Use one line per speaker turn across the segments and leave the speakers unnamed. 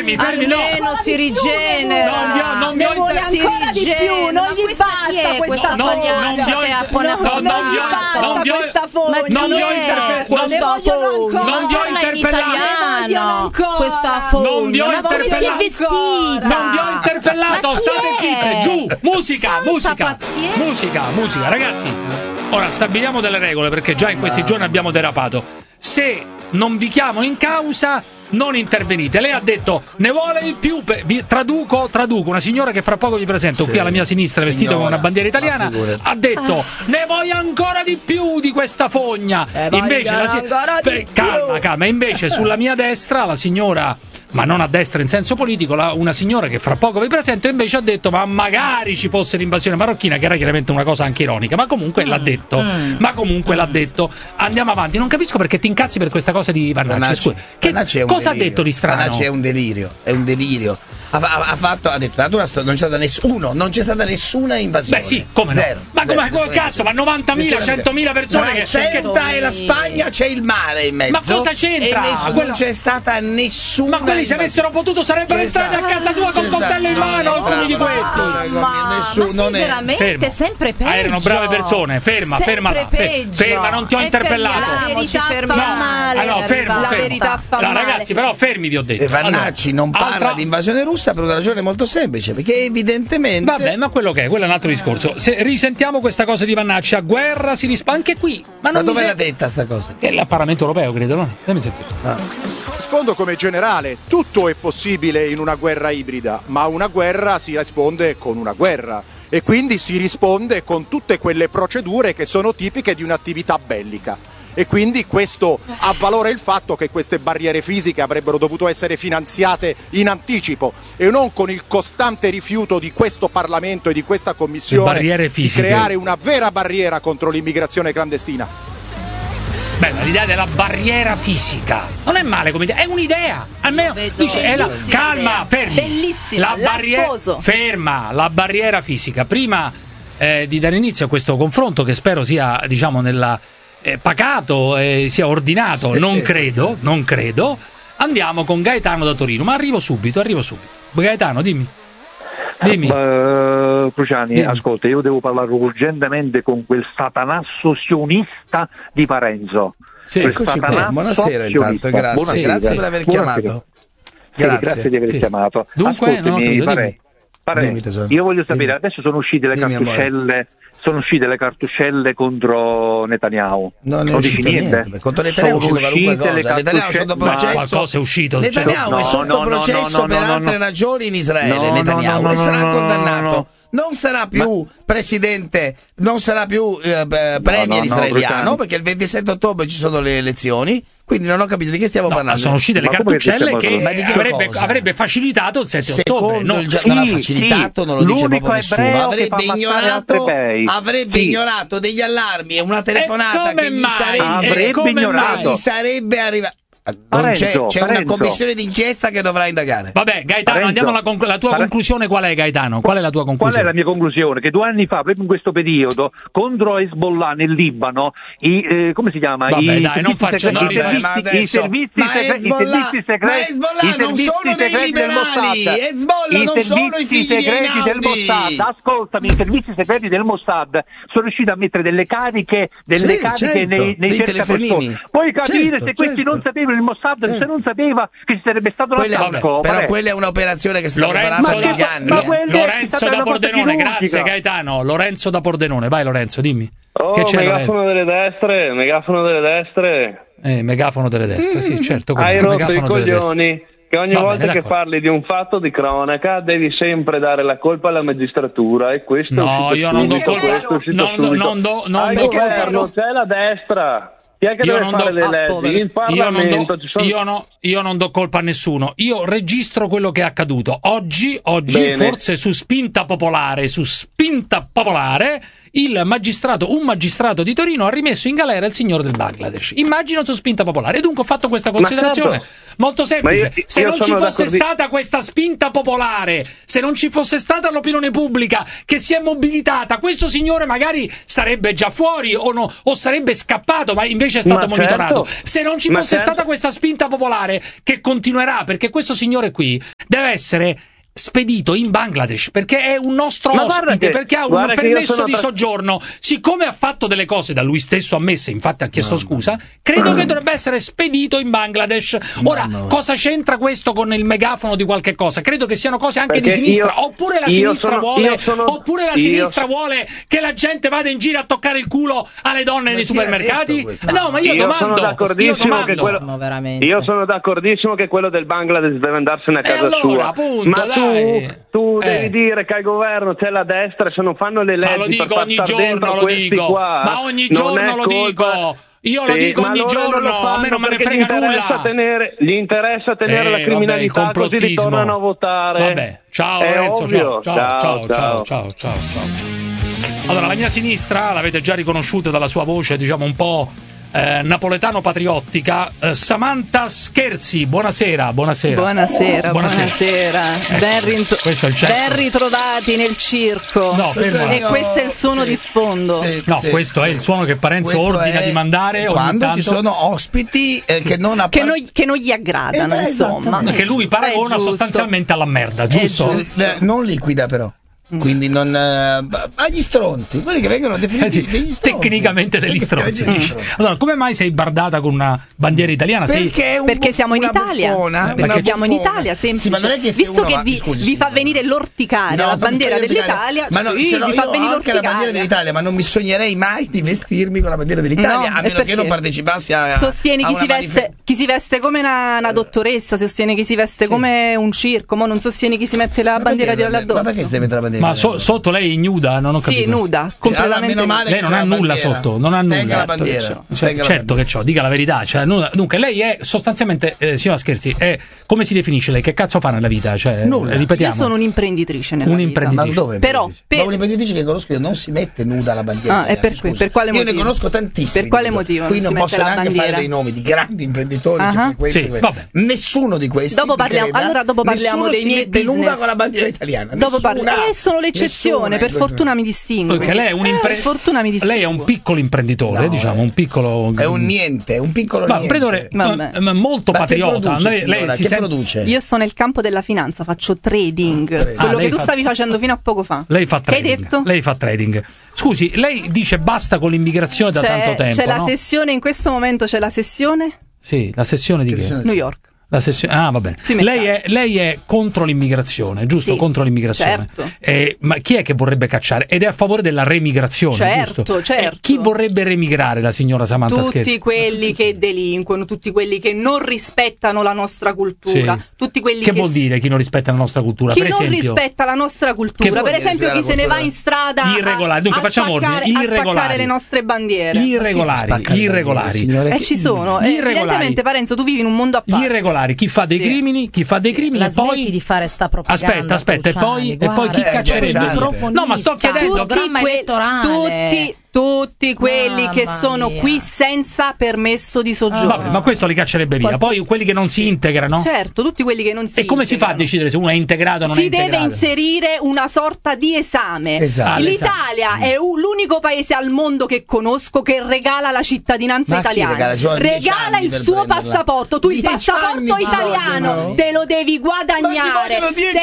fermi,
almeno si rigenera.
Non vi ho
vuole ancora di più, non gli basta questa fogna che ha appena questa fogna.
Non vi ho interpellato.
Questa fogna.
Ma come si è
vestita?
Non vi ho interpellato, state zitte. Giù, musica. Musica, ragazzi. Ora stabiliamo delle regole perché già in questi giorni abbiamo derapato. Se non vi chiamo in causa, non intervenite. Lei ha detto ne vuole di più. Traduco una signora che fra poco vi presento qui alla mia sinistra, vestita con una bandiera italiana. Ha detto ne vuoi ancora di più di questa fogna. Invece calma. Invece sulla mia destra la signora, ma non a destra in senso politico, una signora che fra poco vi presento invece ha detto ma magari ci fosse l'invasione marocchina, che era chiaramente una cosa anche ironica, ma comunque l'ha detto. Andiamo avanti. Non capisco perché ti incazzi per questa cosa di Vannacci. Cosa ha detto di strano?
Vannacci è un delirio. Ha detto non c'è stata nessuna invasione.
Beh sì, come no?
Zero.
Ma come cazzo? Ma 90.000, 100.000 persone
che Ceuta e la Spagna c'è il mare in mezzo.
Ma cosa c'entra?
Non c'è stata nessuna.
Ma quelli se avessero potuto sarebbero entrati a casa tua con coltello in mano, alcuni di questi.
Nessuno veramente sempre peggio.
Erano brave persone. Ferma, non ti ho interpellato.
La verità fa male.
La verità fa male. Ragazzi, però fermi vi ho detto.
E Vannacci non parla di invasione russa per una ragione molto semplice, perché evidentemente.
Vabbè, ma quello è un altro discorso. Se risentiamo questa cosa di Vannacci, a guerra si risponde anche qui. Ma dove
l'ha detta sta cosa?
È il Parlamento europeo, credo, no? Fammi sentire.
Rispondo come generale, tutto è possibile in una guerra ibrida, ma a una guerra si risponde con una guerra e quindi si risponde con tutte quelle procedure che sono tipiche di un'attività bellica. E quindi questo avvalora il fatto che queste barriere fisiche avrebbero dovuto essere finanziate in anticipo e non con il costante rifiuto di questo Parlamento e di questa Commissione di creare una vera barriera contro l'immigrazione clandestina.
Bella l'idea della barriera fisica, non è male come idea, è un'idea, almeno dice calma, fermi.
Bellissima,
la barriera fisica. Prima di dare inizio a questo confronto, che spero sia, diciamo, nella pacato, sia ordinato, non credo, andiamo con Gaetano da Torino, ma arrivo subito. Gaetano, dimmi.
Cruciani, ascolta, io devo parlare urgentemente con quel satanasso sionista di Parenzo.
Sì, eccoci qua. Buonasera intanto, grazie per aver chiamato.
Grazie di aver chiamato.
Dunque,
ascoltami, io voglio sapere, adesso sono uscite le cartuccelle contro Netanyahu.
Non è uscito niente. Contro Netanyahu è uscito qualunque cosa. Netanyahu è sotto processo.
Qualcosa è uscito.
Netanyahu è sotto processo per altre ragioni in Israele. Netanyahu e sarà condannato. Non sarà più presidente, non sarà più premier israeliano, perché il 27 ottobre ci sono le elezioni. Quindi non ho capito di che stiamo parlando.
Sono uscite le cartuccelle che avrebbe facilitato il 7 ottobre.
Non ha facilitato, non lo dice proprio nessuno. Avrebbe ignorato degli allarmi e una telefonata che gli sarebbe arrivata. C'è una commissione d'inchiesta che dovrà indagare.
Vabbè, Gaetano, andiamo alla tua conclusione. Qual è, Gaetano? Qual è la tua conclusione?
Qual è la mia conclusione? Che 2 anni fa, proprio in questo periodo, contro Hezbollah nel Libano, come si chiama? I servizi segreti
non sono dei liberali. Hezbollah non sono i figli del
Mossad. Ascoltami, i servizi segreti del Mossad sono riusciti a mettere delle cariche nei cercapersone. Puoi capire se questi non sapevano il Mossad, se non sapeva che ci sarebbe stato l'attacco.
Però quella è un'operazione che si sta preparando negli anni.
Lorenzo da Pordenone, grazie Gaetano. Lorenzo da Pordenone, vai Lorenzo, dimmi.
Che c'è, megafono delle destre.
Megafono delle destre, sì, certo.
Hai rotto i coglioni che ogni volta che parli di un fatto di cronaca devi sempre dare la colpa alla magistratura, e questo
io non do colpa. Non do
colpa. C'è la destra. Chi è che deve fare le leggi? In Parlamento ci sono...
Io non do colpa a nessuno. Io registro quello che è accaduto. Oggi forse su spinta popolare, un magistrato di Torino ha rimesso in galera il signore del Bangladesh. Immagino su spinta popolare. E dunque ho fatto questa considerazione molto semplice. Se non ci fosse stata questa spinta popolare, se non ci fosse stata l'opinione pubblica che si è mobilitata, questo signore magari sarebbe già fuori o sarebbe scappato, ma invece è stato monitorato. Se non ci fosse stata questa spinta popolare, che continuerà, perché questo signore qui deve essere spedito in Bangladesh perché è un nostro ospite, perché ha un permesso di soggiorno. Siccome ha fatto delle cose da lui stesso ammesse, infatti ha chiesto scusa, credo che dovrebbe essere spedito in Bangladesh. Ora, cosa c'entra questo con il megafono di qualche cosa? Credo che siano cose anche di sinistra, oppure la sinistra vuole che la gente vada in giro a toccare il culo alle donne nei supermercati? No, ma io sono
d'accordissimo che quello del Bangladesh deve andarsene a casa sua.
Appunto,
ma tu devi dire che al governo c'è la destra e se non fanno le leggi per far star dentro questi qua,
ma ogni giorno lo dico. Io lo dico ogni giorno, a me non me ne frega nulla.
Gli interessa tenere la criminalità, così ritornano a votare.
Vabbè, ciao Lorenzo, ciao. Allora, la mia sinistra, l'avete già riconosciuto dalla sua voce, diciamo un po' napoletano patriottica, Samantha Scherzi, buonasera.
Ben ritrovati nel circo. E questo è il suono di sfondo.
Questo è il suono che Parenzo ordina di mandare
quando ci sono ospiti che non
gli aggradano, insomma.
Che lui paragona sostanzialmente alla merda, giusto?
Non liquida però. Quindi non agli stronzi, quelli che vengono definiti degli stronzi.
Tecnicamente degli stronzi. Allora, come mai sei bardata con una bandiera italiana?
Perché siamo in Italia. Perché siamo in Italia, semplice. Visto che vi fa venire l'orticare la bandiera dell'Italia,
ma vi fa venire anche la bandiera dell'Italia, ma non mi sognerei mai di vestirmi con la bandiera dell'Italia, a meno che non partecipassi a
sostieni chi si veste come una dottoressa, sostiene chi si veste come un circo, ma non sostieni chi si mette la bandiera dell'addosso.
Ma perché si deve mettere la bandiera?
Ma sotto lei è ignuda? Non ho capito.
Sì, nuda, completamente.
Lei non ha nulla sotto, non ha nulla.
Tenga la bandiera.
Certo che c'ho, dica la verità. Dunque, lei è sostanzialmente, signora Scherzi, come si definisce lei? Che cazzo fa nella vita? Ripetiamo.
Io sono un'imprenditrice nella vita.
Ma dove?
Però
un'imprenditrice che conosco io non si mette nuda la bandiera.
È per quale motivo?
Io ne conosco tantissimi.
Per quale motivo?
Qui non posso neanche fare dei nomi di grandi imprenditori che nessuno di questi.
Dopo parliamo dei miei business.
Nuda con la bandiera italiana.
Sono l'eccezione. Per fortuna mi distingue.
Perché lei è un piccolo imprenditore, diciamo, un piccolo.
È un piccolo niente.
Molto patriota.
Lei si produce?
Io sto nel campo della finanza, faccio trading. Quello che tu stavi facendo fino a poco fa.
Lei fa trading.
Che hai detto?
Lei fa trading. Scusi, lei dice basta con l'immigrazione da tanto tempo.
C'è la sessione, in questo momento c'è la sessione?
Sì, la sessione di che?
New York.
Va bene. Lei è contro l'immigrazione, giusto?
Sì,
contro l'immigrazione.
Certo.
Ma chi è che vorrebbe cacciare? Ed è a favore della remigrazione,
certo,
giusto?
Certo.
Chi vorrebbe remigrare, la signora Samantha Scherzi?
Tutti quelli che delinquono, tutti quelli che non rispettano la nostra cultura, tutti quelli
che vuol dire chi non rispetta la nostra cultura?
Chi
per
non
esempio,
rispetta la nostra cultura, per esempio chi se ne va in strada
irregolari. Dunque, facciamo ordine.
A spaccare le nostre bandiere.
Gli irregolari.
Ci sono. Evidentemente, Parenzo, tu vivi in un mondo a parte.
Gli irregolari, chi fa dei crimini
la
e poi
smetti di fare sta propaganda.
Aspetta, e poi chi caccerebbe? No, ma sto chiedendo
tutti quelli che sono qui senza permesso di soggiorno.
Vabbè, ma questo li caccerebbe via. Poi quelli che non si integrano?
Certo, tutti quelli che non si integrano.
E come si fa a decidere se uno è integrato o non è integrato?
Si deve inserire una sorta di esame.
Esatto.
L'Italia è l'unico paese al mondo che conosco che regala la cittadinanza italiana. Regala il suo passaporto. Tu il passaporto italiano te lo devi guadagnare.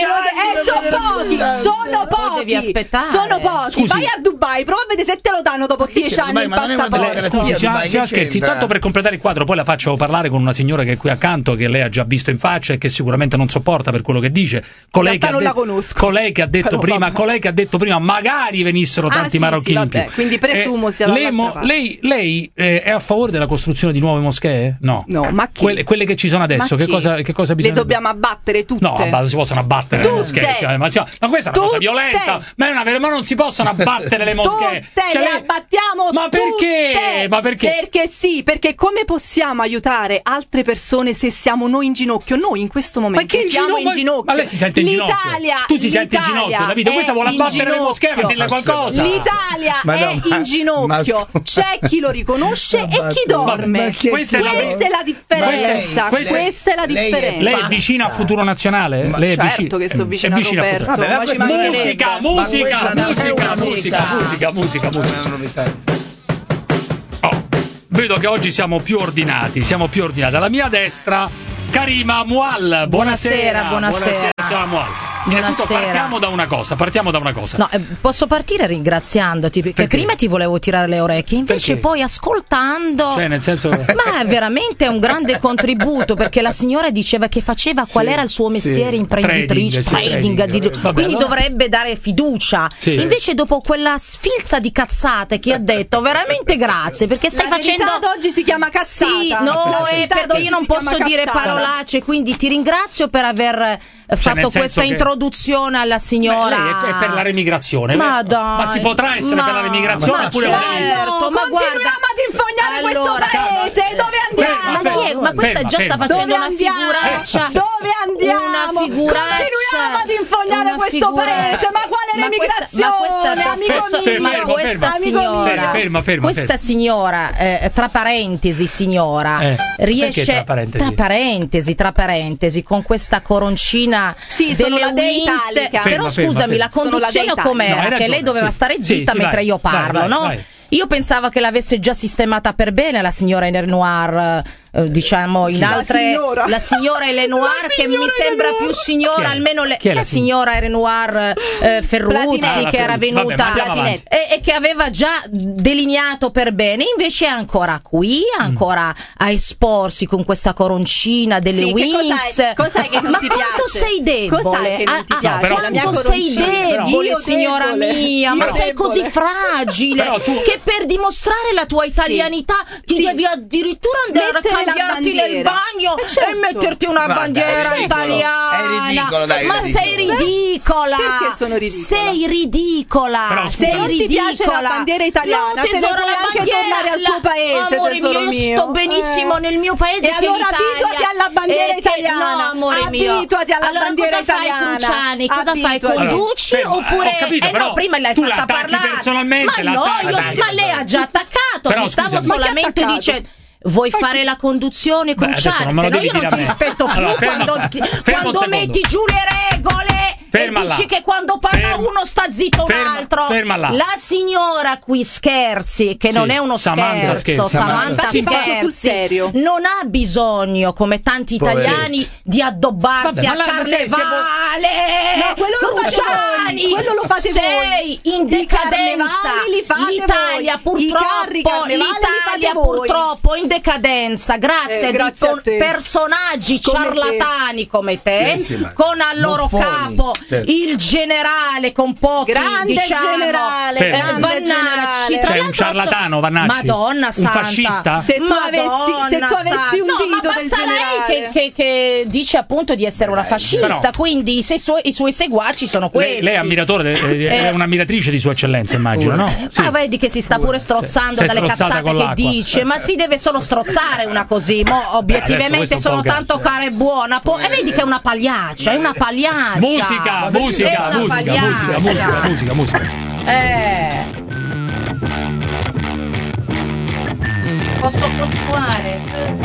Sono pochi. Vai a Dubai, prova a vedere se te lo danno dopo 10 anni il passaporto.
Scherzi, tanto per completare il quadro, poi la faccio parlare con una signora che è qui accanto, che lei ha già visto in faccia e che sicuramente non sopporta per quello che dice. Colei che ha detto prima magari venissero tanti marocchini.
Quindi presumo sia dall'altra parte.
Lei è a favore della costruzione di nuove moschee? No,
ma chi?
Quelle che ci sono adesso, che cosa bisogna?
Le dobbiamo abbattere tutte.
No, non si possono abbattere le moschee. Ma questa è una cosa violenta. Ma non si possono abbattere le moschee.
abbattiamo tutte.
Ma perché?
Perché sì, perché come possiamo aiutare altre persone se siamo noi in ginocchio? Noi in questo momento siamo in ginocchio.
Ma lei si sente in ginocchio? Tu si senti in ginocchio, Davide? Questa vuole abbattere le moschee, ma dille qualcosa.
L'Italia è in ginocchio. C'è chi lo riconosce e chi dorme. Questa è la differenza. Questa è la differenza.
Lei è vicina a Futuro Nazionale?
Certo che sono vicina a Roberto.
Musica. Vedo che oggi siamo più ordinati. Alla mia destra, Karima Mual. Buonasera. Signora Mual. Innanzitutto partiamo da una cosa.
No, posso partire ringraziandoti perché prima ti volevo tirare le orecchie, invece poi ascoltando.
Cioè, nel senso.
Ma veramente è un grande contributo, perché la signora diceva che faceva qual era il suo mestiere imprenditrice, trading, quindi dovrebbe dare fiducia.
Sì.
Invece dopo quella sfilza di cazzate che ha detto, veramente grazie, perché stai facendo
oggi si chiama cazzata.
Sì, no, perché io non posso dire parolacce, quindi ti ringrazio per aver fatto questa introduzione alla signora.
Lei è per la remigrazione. Ma si potrà essere per la remigrazione oppure
certo, ma continuiamo ad infognare questo paese. Dove andiamo?
Ma questa già sta facendo una figuraccia.
Dove andiamo? Continuiamo ad infognare questo paese. Ma quale remigrazione?
Questa signora, tra parentesi, riesce tra parentesi con questa coroncina delle Wings, però scusami, la conduzione com'era? Che lei doveva stare zitta mentre io parlo, no?
Vai.
Io pensavo che l'avesse già sistemata per bene la signora Lenoir, diciamo in altre la signora Lenoir, che mi sembra più signora, almeno la signora Lenoir Ferruzzi, che era venuta e che aveva già delineato per bene, invece è ancora qui, ancora a esporsi con questa coroncina delle Wings.
Cos'è che non ti piace?
Quanto sei debole?
Cos'è che non ti piace?
Quanto sei debole, signora mia, ma sei così fragile che per dimostrare la tua italianità ti devi addirittura andare a cambiarti nel bagno e metterti una bandiera italiana.
È ridicolo, dai.
Ma sei ridicola.
Perché sono ridicola?
Sei ridicola.
Se non ti piace la bandiera italiana,
no, tesoro,
te ne puoi anche tornare al tuo paese,
amore mio. Io sto benissimo nel mio paese,
e
che
allora
l'Italia.
abituati alla bandiera italiana.
No, amore mio.
Abituati alla bandiera
Cosa
italiana.
fai, Cruciani? Cosa fai? Conduci oppure
no,
prima l'hai fatta parlare.
Personalmente,
ma lei ha già attaccato. Però, stavo solamente dicendo. Vuoi fare la conduzione, Cruciani? Se no io non ti rispetto più quando metti giù le regole.
Ferma
e dici
là.
che quando parla uno sta zitto un altro.
Ferma là.
La signora qui scherzi, che non è uno scherzo. Samantha scherzi
sul serio.
Non ha bisogno, come tanti italiani, di addobbarsi a carnevale.
No, quello lo fate voi.
Sei in decadenza. L'Italia purtroppo in decadenza grazie a personaggi ciarlatani come te, con al loro capo il generale con pochi
grande generale
Vannacci,
cioè un ciarlatano Vannacci,
Madonna santa,
un fascista.
Se tu avessi un dito del generale,
lei che dice appunto di essere una fascista, però, quindi i suoi seguaci sono questi.
Lei è ammiratore, è un'ammiratrice di Sua Eccellenza, immagino, no?
Sì. Vedi che si sta pure strozzando dalle cazzate che dice, ma si deve solo strozzare una così, obiettivamente sono tanto cara e buona, e vedi che è una pagliaccia,
Musica.
Posso continuare?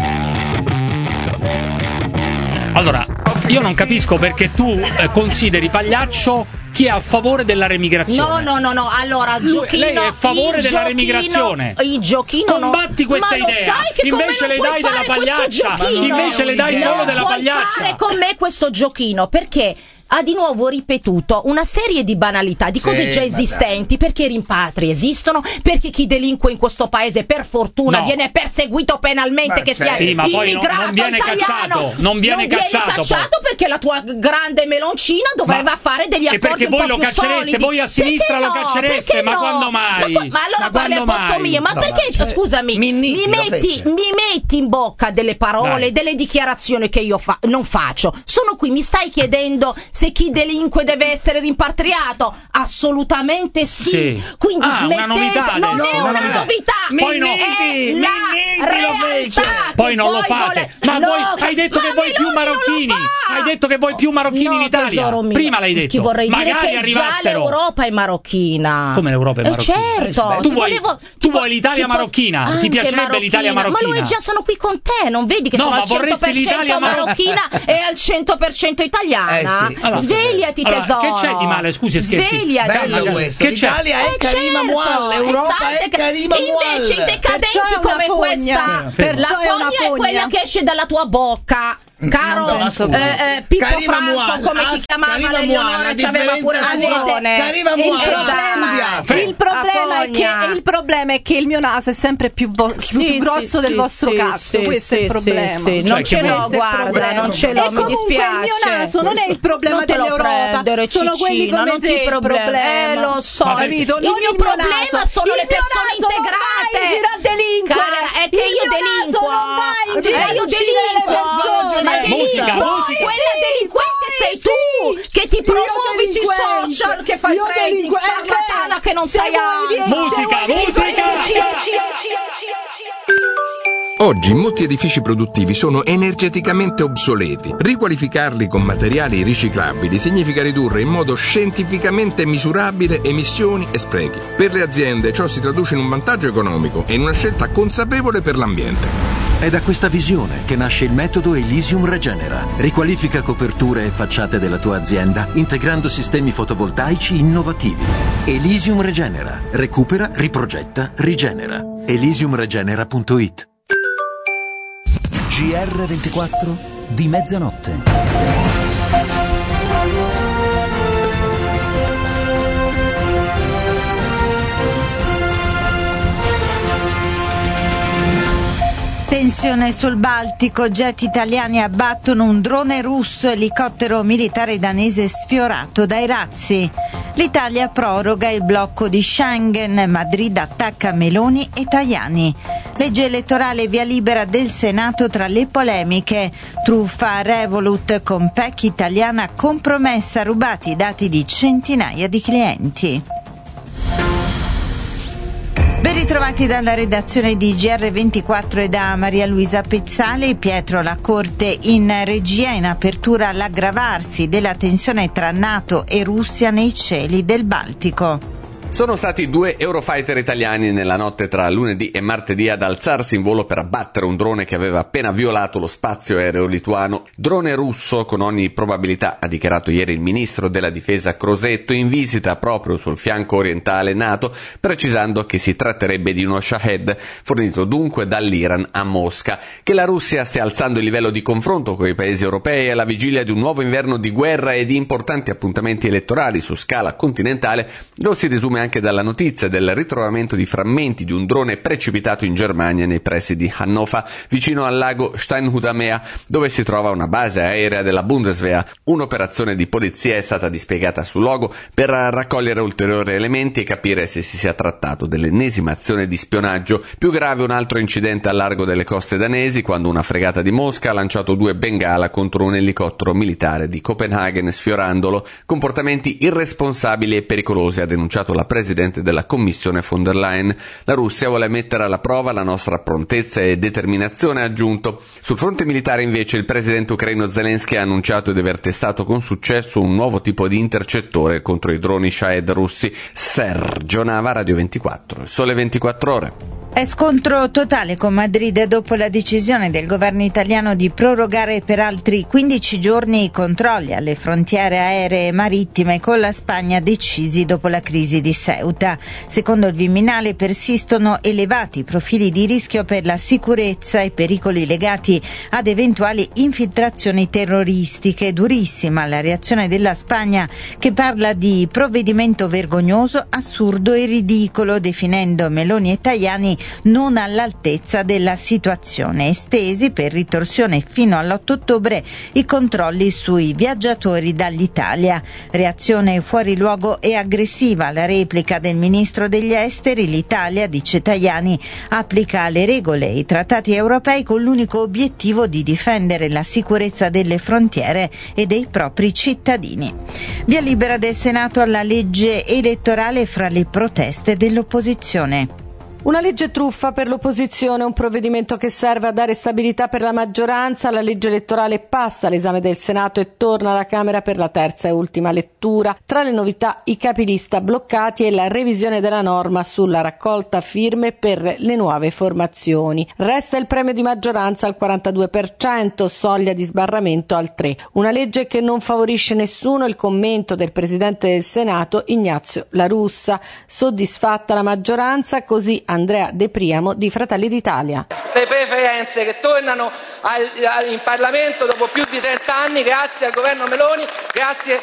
Allora, io non capisco perché tu consideri pagliaccio chi è a favore della remigrazione.
No. Allora, Giochino,
lei è a favore della remigrazione.
Il Giochino
combatti questa idea. Invece le dai della pagliaccia. Invece le dai solo della pagliaccia.
Fare con me questo giochino perché ha di nuovo ripetuto una serie di banalità, di cose già esistenti, perché i rimpatri esistono, perché chi delinque in questo paese per fortuna viene perseguito penalmente, che sia
ma poi non viene
italiano.
Non viene cacciato
perché la tua grande meloncina doveva fare degli accordi un po' più solidi.
Perché voi lo caccereste, voi a sinistra lo caccereste, ma quando mai?
Ma allora parli al posto mio, ma perché, scusami, mi metti in bocca delle parole, delle dichiarazioni che io non faccio. Sono qui, mi stai chiedendo se chi delinque deve essere rimpatriato? Assolutamente sì. Quindi smettete, non è una novità.
Poi no. Poi non lo fate. Ma voi hai detto che voi più marocchini. Hai detto che voi più marocchini in Italia. Prima l'hai detto.
Ti vorrei dire
magari
che
arrivassero.
Già l'Europa è marocchina.
Come l'Europa è marocchina?
Certo.
Tu vuoi l'Italia marocchina? Ti piacerebbe l'Italia marocchina?
Ma lui già sono qui con te, non vedi che sono al 100% marocchina e al 100% italiana?
Allora,
svegliati tesoro.
Che c'è di male? Scusi, scherzi.
Svegliati.
Bello questo. L'Italia è Karima Mual, l'Europa è Karima Mual.
Invece i decadenti come questa, la fogna è quella che esce dalla tua bocca. Caro Pippo Franco, come ti chiamava Eleonora, c'aveva pure ragione.
Il problema è che il mio naso è sempre più grosso del vostro cazzo. Questo è il problema.
Non ce l'ho, guarda, non ce l'ho, mi dispiace.
Il mio naso non è il problema dell'Europa, sono quelli come te il problema.
Lo so, capito? Il mio problema sono le persone integrate. È che io delinquo.
Musica.
Quella delinquente sei tu che ti promuovi sui social, che fai trading, ciarlatana che non sai altro.
Musica.
Oggi molti edifici produttivi sono energeticamente obsoleti. Riqualificarli con materiali riciclabili significa ridurre in modo scientificamente misurabile emissioni e sprechi. Per le aziende ciò si traduce in un vantaggio economico e in una scelta consapevole per l'ambiente.
È da questa visione che nasce il metodo Elysium Regenera. Riqualifica coperture e facciate della tua azienda integrando sistemi fotovoltaici innovativi. Elysium Regenera. Recupera, riprogetta, rigenera. Elysiumregenera.it. GR24 di mezzanotte.
Tensione sul Baltico, jet italiani abbattono un drone russo, elicottero militare danese sfiorato dai razzi. L'Italia proroga il blocco di Schengen, Madrid attacca Meloni e Tajani. Legge elettorale via libera del Senato tra le polemiche. Truffa a Revolut con PEC italiana compromessa, rubati i dati di centinaia di clienti. Ben ritrovati dalla redazione di GR24 e da Maria Luisa Pezzali. Pietro, la Corte in regia in apertura all'aggravarsi della tensione tra NATO e Russia nei cieli del Baltico.
Sono stati 2 Eurofighter italiani nella notte tra lunedì e martedì ad alzarsi in volo per abbattere un drone che aveva appena violato lo spazio aereo lituano. Drone russo con ogni probabilità, ha dichiarato ieri il ministro della difesa Crosetto in visita proprio sul fianco orientale NATO, precisando che si tratterebbe di uno Shahed fornito dunque dall'Iran a Mosca. Che la Russia stia alzando il livello di confronto con i paesi europei alla vigilia di un nuovo inverno di guerra e di importanti appuntamenti elettorali su scala continentale lo si desume anche dalla notizia del ritrovamento di frammenti di un drone precipitato in Germania nei pressi di Hannover, vicino al lago Steinhudamea, dove si trova una base aerea della Bundeswehr. Un'operazione di polizia è stata dispiegata sul luogo per raccogliere ulteriori elementi e capire se si sia trattato dell'ennesima azione di spionaggio. Più grave un altro incidente al largo delle coste danesi, quando una fregata di Mosca ha lanciato 2 bengala contro un elicottero militare di Copenaghen, sfiorandolo. Comportamenti irresponsabili e pericolosi, ha denunciato la presidente della Commissione von der Leyen. La Russia vuole mettere alla prova la nostra prontezza e determinazione, ha aggiunto. Sul fronte militare invece il presidente ucraino Zelensky ha annunciato di aver testato con successo un nuovo tipo di intercettore contro i droni Shahed russi. Sergio Nava, Radio 24, Sole 24 Ore.
È scontro totale con Madrid dopo la decisione del governo italiano di prorogare per altri 15 giorni i controlli alle frontiere aeree e marittime con la Spagna decisi dopo la crisi di Ceuta. Secondo il Viminale persistono elevati profili di rischio per la sicurezza e pericoli legati ad eventuali infiltrazioni terroristiche. Durissima la reazione della Spagna, che parla di provvedimento vergognoso, assurdo e ridicolo, definendo Meloni e Tajani non all'altezza della situazione. Estesi per ritorsione fino all'8 ottobre i controlli sui viaggiatori dall'Italia. Reazione fuori luogo e aggressiva alla replica del ministro degli esteri. L'Italia, dice Tajani, applica le regole e i trattati europei con l'unico obiettivo di difendere la sicurezza delle frontiere e dei propri cittadini. Via libera del Senato alla legge elettorale fra le proteste dell'opposizione.
Una legge truffa per l'opposizione, un provvedimento che serve a dare stabilità per la maggioranza. La legge elettorale passa all'esame del Senato e torna alla Camera per la terza e ultima lettura. Tra le novità i capilista bloccati e la revisione della norma sulla raccolta firme per le nuove formazioni. Resta il premio di maggioranza al 42%, soglia di sbarramento al 3%. Una legge che non favorisce nessuno, il commento del Presidente del Senato Ignazio La Russa. Soddisfatta la maggioranza, così Andrea De Priamo di Fratelli d'Italia.
Le preferenze che tornano in Parlamento dopo più di 30 anni grazie al governo Meloni, grazie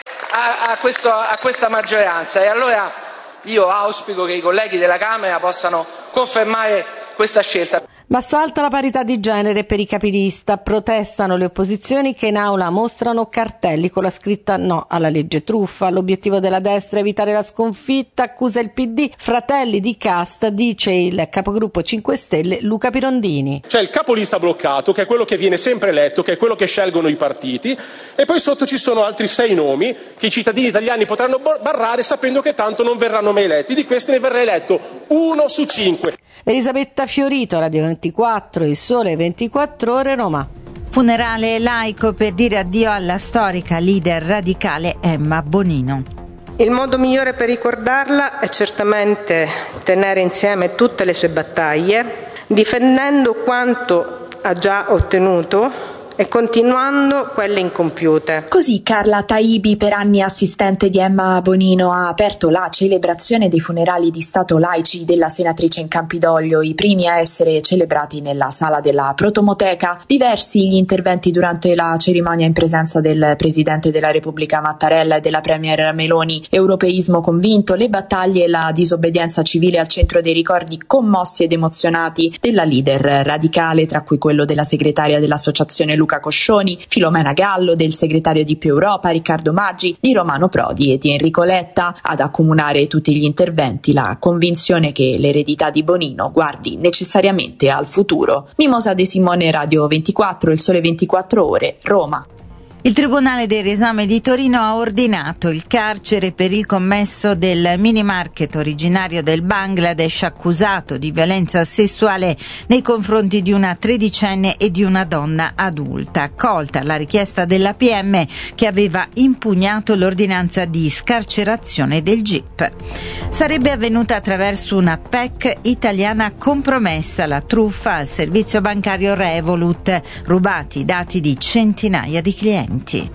a questa maggioranza, e allora io auspico che i colleghi della Camera possano confermare questa scelta.
Ma salta la parità di genere per i capilista, protestano le opposizioni che in aula mostrano cartelli con la scritta no alla legge truffa. L'obiettivo della destra è evitare la sconfitta, accusa il PD. Fratelli di casta, dice il capogruppo 5 Stelle Luca Pirondini.
C'è il capolista bloccato, che è quello che viene sempre eletto, che è quello che scelgono i partiti, e poi sotto ci sono altri 6 nomi che i cittadini italiani potranno barrare sapendo che tanto non verranno mai eletti. Di questi ne verrà eletto 1 su 5.
Elisabetta Fiorito, Radio 24, Il Sole 24 Ore, Roma.
Funerale laico per dire addio alla storica leader radicale Emma Bonino.
Il modo migliore per ricordarla è certamente tenere insieme tutte le sue battaglie, difendendo quanto ha già ottenuto e continuando quelle incompiute.
Così Carla Taibi, per anni assistente di Emma Bonino, ha aperto la celebrazione dei funerali di Stato laici della senatrice in Campidoglio, i primi a essere celebrati nella sala della Protomoteca. Diversi gli interventi durante la cerimonia in presenza del Presidente della Repubblica Mattarella e della Premier Meloni. Europeismo convinto, le battaglie e la disobbedienza civile al centro dei ricordi commossi ed emozionati della leader radicale, tra cui quello della segretaria dell'associazione Luca Coscioni, Filomena Gallo, del segretario di Più Europa Riccardo Maggi, di Romano Prodi e di Enrico Letta. Ad accomunare tutti gli interventi la convinzione che l'eredità di Bonino guardi necessariamente al futuro. Mimosa De Simone, Radio 24, Il Sole 24 Ore, Roma.
Il Tribunale del Riesame di Torino ha ordinato il carcere per il commesso del mini market originario del Bangladesh, accusato di violenza sessuale nei confronti di una tredicenne e di una donna adulta. Accolta la richiesta della PM, che aveva impugnato l'ordinanza di scarcerazione del GIP. Sarebbe avvenuta attraverso una PEC italiana compromessa, la truffa al servizio bancario Revolut, rubati i dati di centinaia di clienti.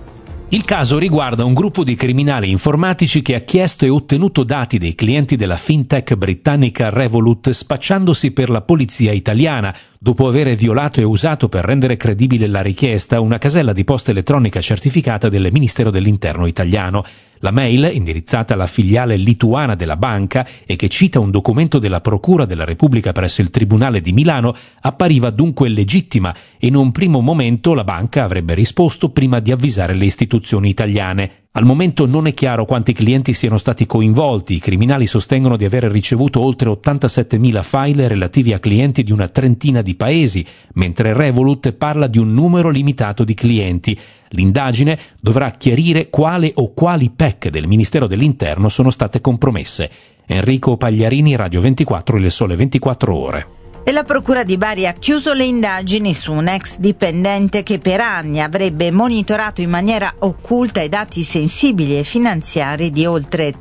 Il caso riguarda un gruppo di criminali informatici che ha chiesto e ottenuto dati dei clienti della fintech britannica Revolut, spacciandosi per la polizia italiana, dopo aver violato e usato per rendere credibile la richiesta una casella di posta elettronica certificata del Ministero dell'Interno italiano. La mail, indirizzata alla filiale lituana della banca e che cita un documento della Procura della Repubblica presso il Tribunale di Milano, appariva dunque legittima e in un primo momento la banca avrebbe risposto prima di avvisare le istituzioni italiane. Al momento non è chiaro quanti clienti siano stati coinvolti. I criminali sostengono di aver ricevuto oltre 87.000 file relativi a clienti di una trentina di paesi, mentre Revolut parla di un numero limitato di clienti. L'indagine dovrà chiarire quale o quali PEC del Ministero dell'Interno sono state compromesse. Enrico Pagliarini, Radio 24, Il Sole 24 Ore.
E la Procura di Bari ha chiuso le indagini su un ex dipendente che per anni avrebbe monitorato in maniera occulta i dati sensibili e finanziari di oltre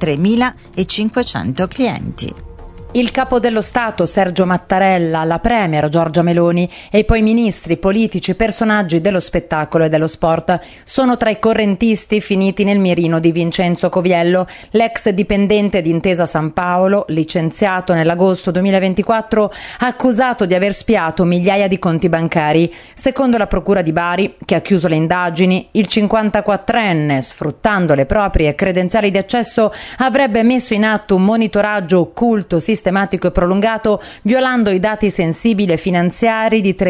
3.500 clienti.
Il capo dello Stato Sergio Mattarella, la Premier Giorgia Meloni e poi ministri, politici, personaggi dello spettacolo e dello sport sono tra i correntisti finiti nel mirino di Vincenzo Coviello, l'ex dipendente di Intesa San Paolo, licenziato nell'agosto 2024, accusato di aver spiato migliaia di conti bancari. Secondo la Procura di Bari, che ha chiuso le indagini, il 54enne, sfruttando le proprie credenziali di accesso, avrebbe messo in atto un monitoraggio occulto sistematico sistematico e prolungato, violando i dati sensibili e finanziari di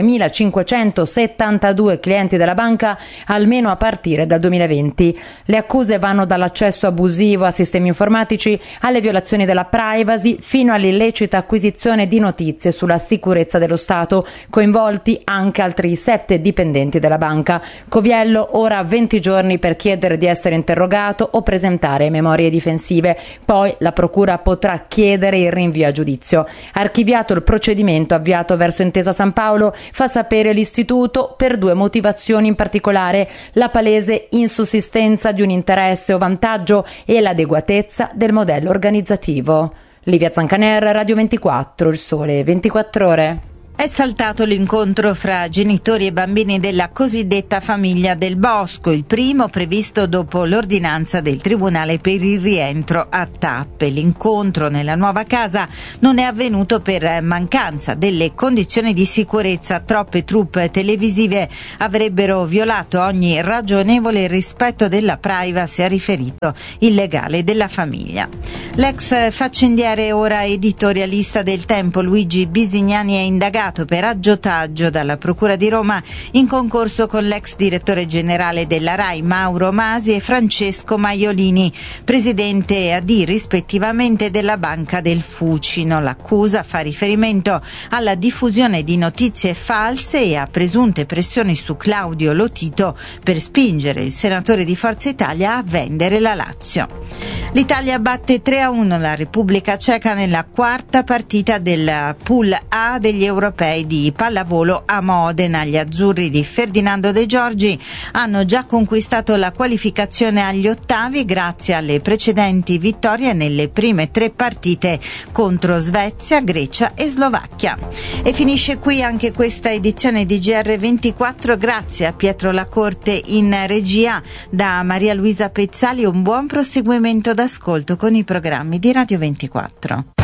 3.572 clienti della banca, almeno a partire dal 2020. Le accuse vanno dall'accesso abusivo a sistemi informatici alle violazioni della privacy fino all'illecita acquisizione di notizie sulla sicurezza dello Stato, coinvolti anche altri 7 dipendenti della banca. Coviello ora ha 20 giorni per chiedere di essere interrogato o presentare memorie difensive, poi la procura potrà chiedere il rinvio a giudizio. Archiviato il procedimento avviato verso Intesa San Paolo, fa sapere l'istituto, per 2 motivazioni in particolare: la palese insussistenza di un interesse o vantaggio e l'adeguatezza del modello organizzativo. Livia Zancaner, Radio 24, Il Sole 24 Ore.
È saltato l'incontro fra genitori e bambini della cosiddetta famiglia del Bosco, il primo previsto dopo l'ordinanza del Tribunale per il rientro a tappe. L'incontro nella nuova casa non è avvenuto per mancanza delle condizioni di sicurezza. Troppe troupe televisive avrebbero violato ogni ragionevole rispetto della privacy, ha riferito il legale della famiglia. L'ex faccendiere, ora editorialista del Tempo, Luigi Bisignani, è indagato per aggiotaggio dalla Procura di Roma in concorso con l'ex direttore generale della RAI Mauro Masi e Francesco Maiolini, presidente e AD rispettivamente della Banca del Fucino. L'accusa fa riferimento alla diffusione di notizie false e a presunte pressioni su Claudio Lotito per spingere il senatore di Forza Italia a vendere la Lazio. L'Italia batte 3-1 la Repubblica Ceca nella quarta partita del Pool A degli europei di pallavolo a Modena. Gli azzurri di Ferdinando De Giorgi hanno già conquistato la qualificazione agli ottavi grazie alle precedenti vittorie nelle prime 3 partite contro Svezia, Grecia e Slovacchia. E finisce qui anche questa edizione di GR24. Grazie a Pietro Lacorte in regia. Da Maria Luisa Pezzali un buon proseguimento d'ascolto con i programmi di Radio 24.